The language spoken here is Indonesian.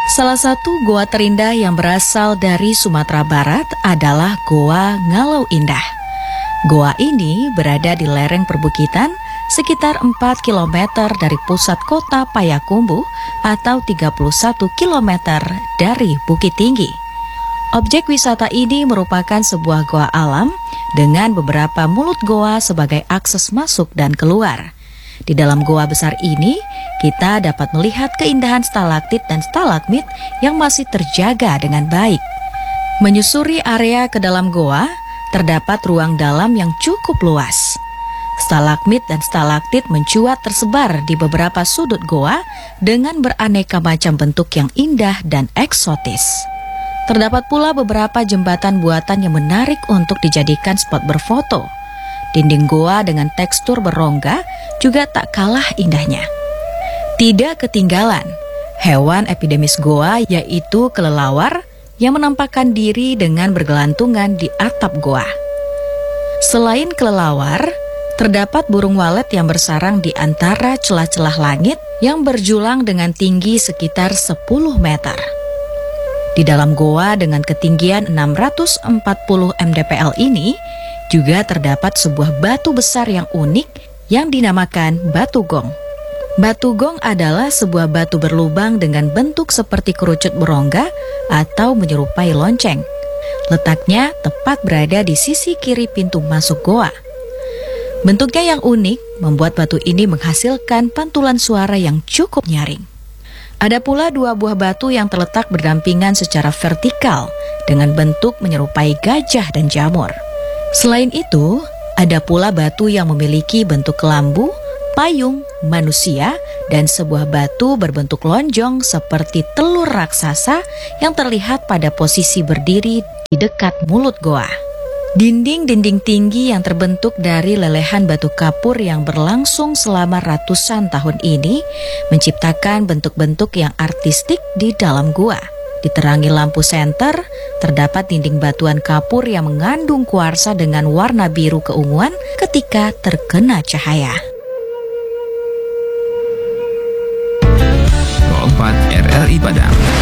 Salah satu goa terindah yang berasal dari Sumatera Barat adalah Goa Ngalau Indah. Goa ini berada di lereng perbukitan sekitar 4 km dari pusat kota Payakumbuh atau 31 km dari Bukit Tinggi. Objek wisata ini merupakan sebuah goa alam dengan beberapa mulut goa sebagai akses masuk dan keluar. Di dalam goa besar ini, kita dapat melihat keindahan stalaktit dan stalagmit yang masih terjaga dengan baik. Menyusuri area ke dalam goa, terdapat ruang dalam yang cukup luas. Stalagmit dan stalaktit mencuat tersebar di beberapa sudut goa dengan beraneka macam bentuk yang indah dan eksotis. Terdapat pula beberapa jembatan buatan yang menarik untuk dijadikan spot berfoto. Dinding goa dengan tekstur berongga juga tak kalah indahnya. Tidak ketinggalan, hewan epidemis goa yaitu kelelawar yang menampakkan diri dengan bergelantungan di atap goa. Selain kelelawar, terdapat burung walet yang bersarang di antara celah-celah langit yang berjulang dengan tinggi sekitar 10 meter. Di dalam goa dengan ketinggian 640 mdpl ini juga terdapat sebuah batu besar yang unik yang dinamakan Batu Gong. Batu Gong adalah sebuah batu berlubang dengan bentuk seperti kerucut berongga atau menyerupai lonceng. Letaknya tepat berada di sisi kiri pintu masuk goa. Bentuknya yang unik membuat batu ini menghasilkan pantulan suara yang cukup nyaring. Ada pula 2 buah batu yang terletak berdampingan secara vertikal dengan bentuk menyerupai gajah dan jamur. Selain itu, ada pula batu yang memiliki bentuk kelambu, payung, manusia, dan sebuah batu berbentuk lonjong seperti telur raksasa yang terlihat pada posisi berdiri di dekat mulut goa. Dinding-dinding tinggi yang terbentuk dari lelehan batu kapur yang berlangsung selama ratusan tahun ini menciptakan bentuk-bentuk yang artistik di dalam gua. Diterangi lampu senter, terdapat dinding batuan kapur yang mengandung kuarsa dengan warna biru keunguan ketika terkena cahaya. 04 RRI Padang.